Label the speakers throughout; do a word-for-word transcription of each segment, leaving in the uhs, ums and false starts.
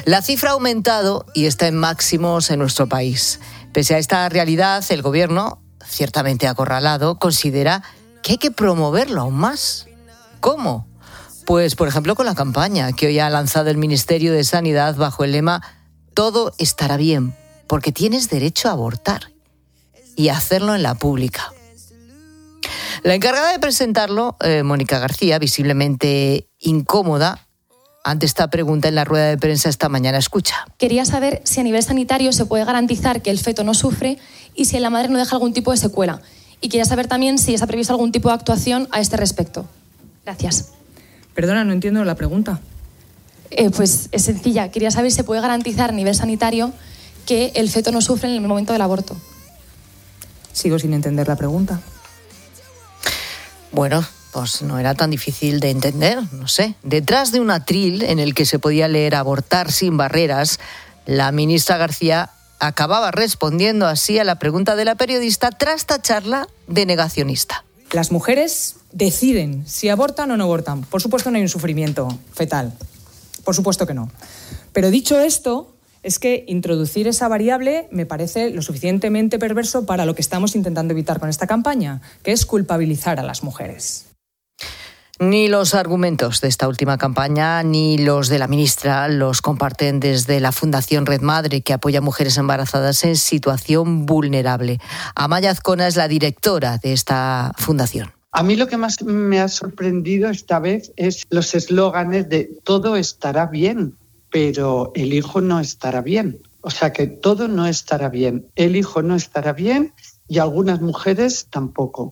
Speaker 1: La cifra ha aumentado y está en máximos en nuestro país. Pese a esta realidad, el Gobierno, ciertamente acorralado, considera que hay que promoverlo aún más. ¿Cómo? Pues, por ejemplo, con la campaña que hoy ha lanzado el Ministerio de Sanidad bajo el lema «Todo estará bien, porque tienes derecho a abortar» y hacerlo en la pública. La encargada de presentarlo, eh, Mónica García, visiblemente incómoda ante esta pregunta en la rueda de prensa esta mañana. Escucha.
Speaker 2: Quería saber si a nivel sanitario se puede garantizar que el feto no sufre y si la madre no deja algún tipo de secuela. Y quería saber también si está previsto algún tipo de actuación a este respecto. Gracias.
Speaker 3: Perdona, no entiendo la pregunta.
Speaker 2: Eh, pues es sencilla. Quería saber si se puede garantizar a nivel sanitario que el feto no sufre en el momento del aborto.
Speaker 3: Sigo sin entender la pregunta.
Speaker 1: Bueno, pues no era tan difícil de entender, no sé. Detrás de un atril en el que se podía leer abortar sin barreras, la ministra García acababa respondiendo así a la pregunta de la periodista tras tacharla de negacionista.
Speaker 3: Las mujeres deciden si abortan o no abortan. Por supuesto no hay un sufrimiento fetal. Por supuesto que no. Pero dicho esto, es que introducir esa variable me parece lo suficientemente perverso para lo que estamos intentando evitar con esta campaña, que es culpabilizar a las mujeres.
Speaker 1: Ni los argumentos de esta última campaña ni los de la ministra los comparten desde la Fundación Red Madre, que apoya a mujeres embarazadas en situación vulnerable. Amaya Azcona es la directora de esta fundación.
Speaker 4: A mí lo que más me ha sorprendido esta vez es los eslóganes de todo estará bien, pero el hijo no estará bien. O sea que todo no estará bien. El hijo no estará bien y algunas mujeres tampoco.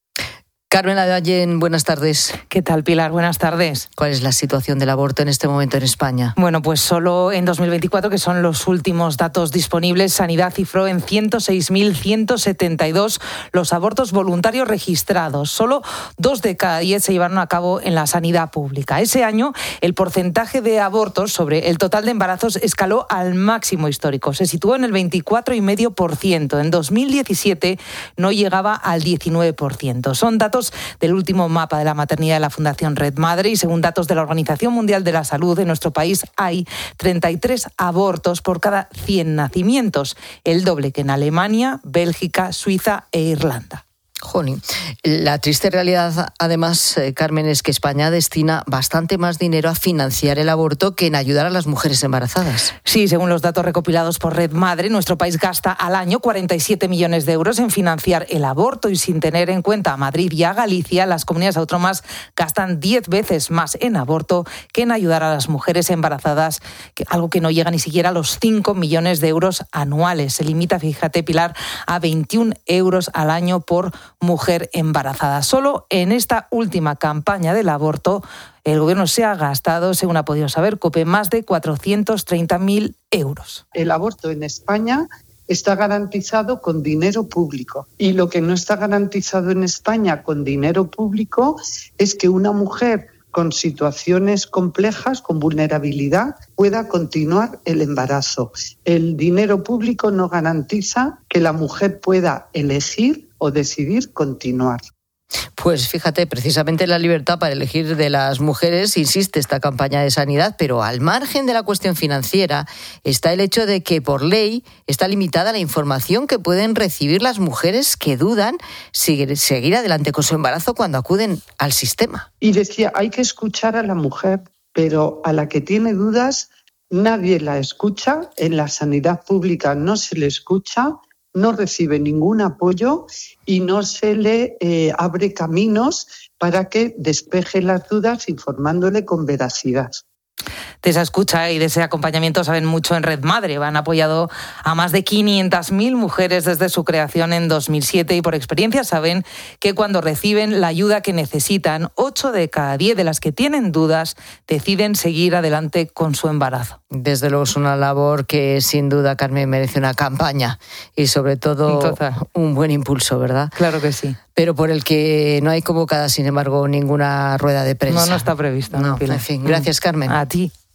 Speaker 1: Carmen Ladallen, buenas tardes.
Speaker 5: ¿Qué tal, Pilar? Buenas tardes.
Speaker 1: ¿Cuál es la situación del aborto en este momento en España?
Speaker 5: Bueno, pues solo en dos mil veinticuatro, que son los últimos datos disponibles, Sanidad cifró en ciento seis mil ciento setenta y dos los abortos voluntarios registrados. Solo dos de cada diez se llevaron a cabo en la sanidad pública. Ese año, el porcentaje de abortos sobre el total de embarazos escaló al máximo histórico. Se situó en el veinticuatro coma cinco por ciento. En dos mil diecisiete no llegaba al diecinueve por ciento. Son datos del último mapa de la maternidad de la Fundación Red Madre y según datos de la Organización Mundial de la Salud, en nuestro país hay treinta y tres abortos por cada cien nacimientos, el doble que en Alemania, Bélgica, Suiza e Irlanda.
Speaker 1: Joni. La triste realidad, además, eh, Carmen, es que España destina bastante más dinero a financiar el aborto que en ayudar a las mujeres embarazadas.
Speaker 5: Sí, según los datos recopilados por Red Madre, nuestro país gasta al año cuarenta y siete millones de euros en financiar el aborto y sin tener en cuenta a Madrid y a Galicia, las comunidades autónomas gastan diez veces más en aborto que en ayudar a las mujeres embarazadas, que, algo que no llega ni siquiera a los cinco millones de euros anuales. Se limita, fíjate, Pilar, a veintiún euros al año por mujer embarazada. Solo en esta última campaña del aborto, el Gobierno se ha gastado, según ha podido saber COPE, más de cuatrocientos treinta mil euros.
Speaker 4: El aborto en España está garantizado con dinero público. Y lo que no está garantizado en España con dinero público es que una mujer con situaciones complejas, con vulnerabilidad, pueda continuar el embarazo. El dinero público no garantiza que la mujer pueda elegir o decidir continuar.
Speaker 1: Pues fíjate, precisamente la libertad para elegir de las mujeres insiste esta campaña de sanidad, pero al margen de la cuestión financiera está el hecho de que por ley está limitada la información que pueden recibir las mujeres que dudan seguir, seguir adelante con su embarazo cuando acuden al sistema.
Speaker 4: Y decía, hay que escuchar a la mujer, pero a la que tiene dudas nadie la escucha, en la sanidad pública no se le escucha, no recibe ningún apoyo y no se le eh, abre caminos para que despeje las dudas informándole con veracidad.
Speaker 5: De esa escucha y de ese acompañamiento saben mucho en Red Madre. Han apoyado a más de quinientas mil mujeres desde su creación en dos mil siete y por experiencia saben que cuando reciben la ayuda que necesitan, ocho de cada diez de las que tienen dudas deciden seguir adelante con su embarazo.
Speaker 1: Desde luego es una labor que sin duda, Carmen, merece una campaña y sobre todo Entonces, un buen impulso, ¿verdad?
Speaker 5: Claro que sí.
Speaker 1: Pero por el que no hay convocada, sin embargo, ninguna rueda de prensa.
Speaker 5: No, no está prevista.
Speaker 1: No, en fin, gracias, Carmen.
Speaker 5: A ti.